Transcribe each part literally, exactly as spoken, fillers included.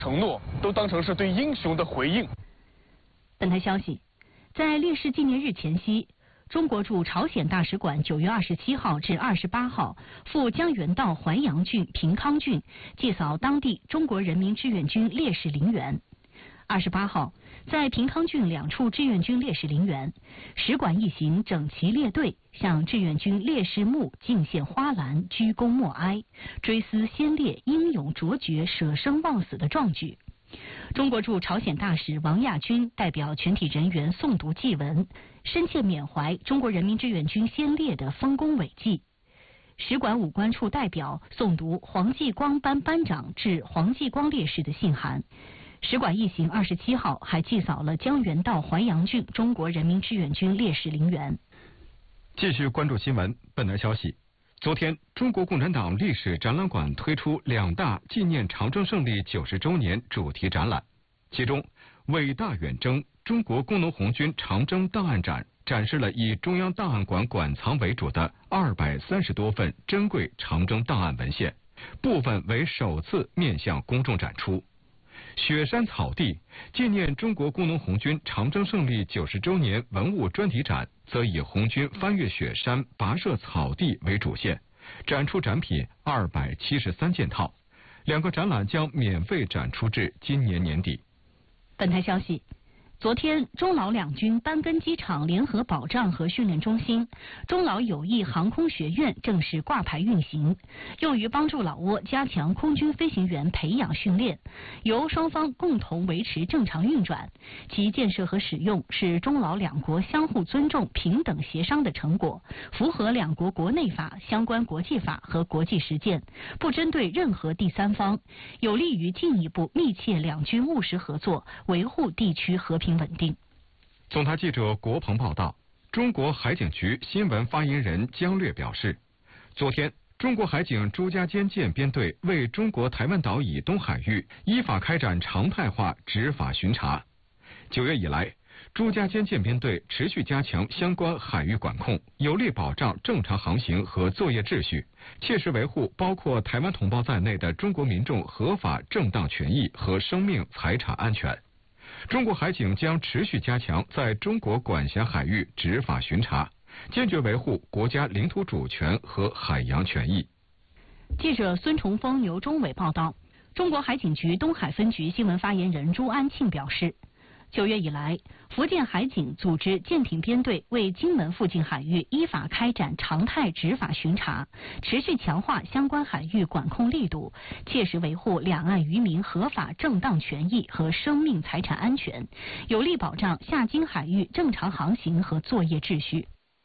承诺都当成是对英雄的回应。 本台消息，在烈士纪念日前夕，中国驻朝鲜大使馆九月二十七号至二十八号赴江原道淮阳郡、平康郡祭扫当地中国人民志愿军烈士陵园。二十八号，在平康郡两处志愿军烈士陵园，使馆一行整齐列队向志愿军烈士墓敬献花篮，鞠躬默哀，追思先烈英勇卓绝、舍生忘死的壮举。中国驻朝鲜大使王亚军代表全体人员诵读祭文，深切缅怀中国人民志愿军先烈的丰功伟绩。使馆武官处代表诵读黄继光班班长致黄继光烈士的信函。使馆一行二十七号还祭扫了江原道淮阳郡中国人民志愿军烈士陵园。 继续关注新闻，本台消息，昨天，中国共产党历史展览馆推出两大纪念长征胜利九十周年主题展览，其中“伟大远征：中国工农红军长征档案展”展示了以中央档案馆馆藏为主的二百三十多份珍贵长征档案文献，部分为首次面向公众展出。雪山草地纪念中国工农红军长征胜利九十周年文物专题展，则以红军翻越雪山、跋涉草地为主线，展出展品二百七十三件套。两个展览将免费展出至今年年底。 本台消息，昨天，中老两军班根机场联合保障和训练中心、中老友谊航空学院正式挂牌运行，用于帮助老挝加强空军飞行员培养训练，由双方共同维持正常运转。其建设和使用是中老两国相互尊重、平等协商的成果，符合两国国内法、相关国际法和国际实践，不针对任何第三方，有利于进一步密切两军务实合作，维护地区和平稳定。 总台记者国鹏报道，中国海警局新闻发言人姜略表示，昨天，中国海警朱家尖舰编队为中国台湾岛以东海域依法开展常态化执法巡查。九月以来，朱家尖舰编队持续加强相关海域管控，有力保障正常航行和作业秩序，切实维护包括台湾同胞在内的中国民众合法正当权益和生命财产安全。中国海警将持续加强在中国管辖海域执法巡查，坚决维护国家领土主权和海洋权益。 记者孙崇峰、牛忠伟报道，中国海警局东海分局新闻发言人朱安庆表示，九月以来，福建海警组织舰艇编队为金门附近海域依法开展常态执法巡查，持续强化相关海域管控力度，切实维护两岸渔民合法正当权益和生命财产安全，有力保障下经海域正常航行和作业秩序。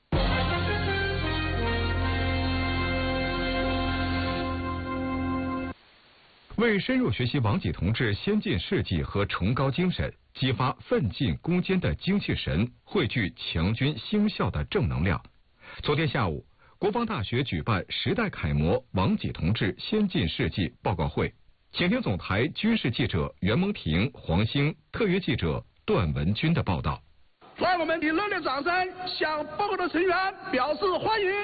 为深入学习王济同志先进事迹和崇高精神，激发奋进攻坚的精气神，汇聚强军兴校的正能量。昨天下午，国防大学举办时代楷模王济同志先进事迹报告会，请听总台军事记者袁蒙婷、黄兴，特约记者段文军的报道。 让我们以热烈掌声向报告的成员表示欢迎。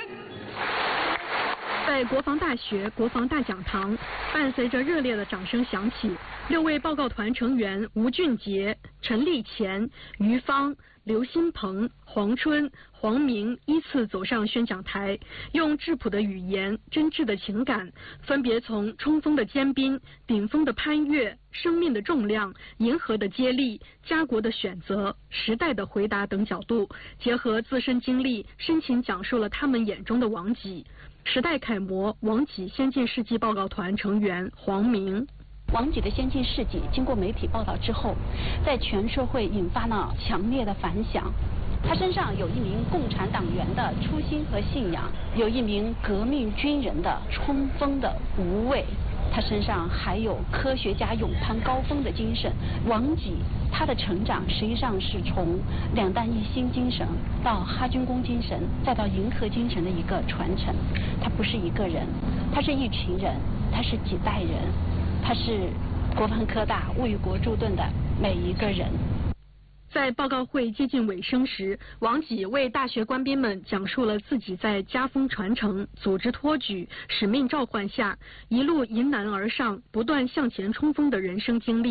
在国防大学国防大讲堂，伴随着热烈的掌声响起，六位报告团成员吴俊杰、陈立乾、于芳、刘新鹏、黄春、黄明依次走上宣讲台，用质朴的语言、真挚的情感，分别从冲锋的坚冰、顶峰的攀越、生命的重量、银河的接力、家国的选择、时代的回答等角度，结合自身经历，深情讲述了他们眼中的王济。时代楷模王济先进事迹报告团成员黄明。 王济的先进事迹经过媒体报道之后，在全社会引发了强烈的反响。他身上有一名共产党员的初心和信仰，有一名革命军人的冲锋的无畏，他身上还有科学家勇攀高峰的精神。王济他的成长实际上是从两弹一星精神到哈军工精神，再到银河精神的一个传承。他不是一个人，他是一群人，他是几代人，他是国防科大为国驻盾的每一个人。 在报告会接近尾声时，王济为大学官兵们讲述了自己在家风传承、组织托举、使命召唤下，一路迎难而上、不断向前冲锋的人生经历。